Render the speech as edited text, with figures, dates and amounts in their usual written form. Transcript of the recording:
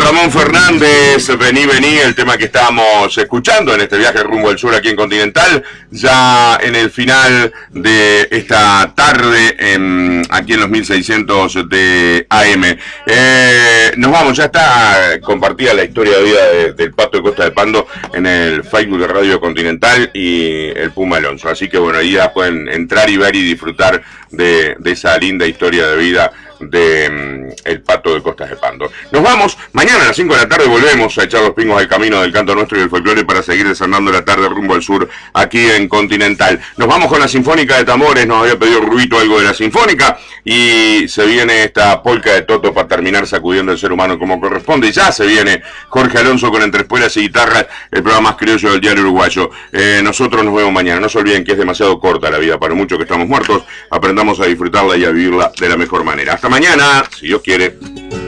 Ramón Fernández, Vení, vení, el tema que estábamos escuchando en este viaje rumbo al sur aquí en Continental, ya en el final de esta tarde, aquí en los 1600 de AM. Nos vamos, ya está compartida la historia de vida del Pato de Costa de Pando en el Facebook de Radio Continental y el Puma Alonso. Así que bueno, ahí ya pueden entrar y ver y disfrutar de esa linda historia de vida de el Pato de Costa de Pando. Nos vamos, mañana a las 5 de la tarde volvemos a echar los pingos al camino del canto nuestro y del folclore para seguir desandando la tarde rumbo al sur aquí en Continental. Nos vamos con la Sinfónica de Tambores, nos había pedido Rubito algo de la Sinfónica y se viene esta polca de Toto para terminar sacudiendo el ser humano como corresponde. Y ya se viene Jorge Alonso con Entre Espuelas y Guitarras, el programa más criollo del diario uruguayo. Nosotros nos vemos mañana. No se olviden que es demasiado corta la vida para mucho que estamos muertos. Aprendamos a disfrutarla y a vivirla de la mejor manera. Hasta mañana, si Dios quiere.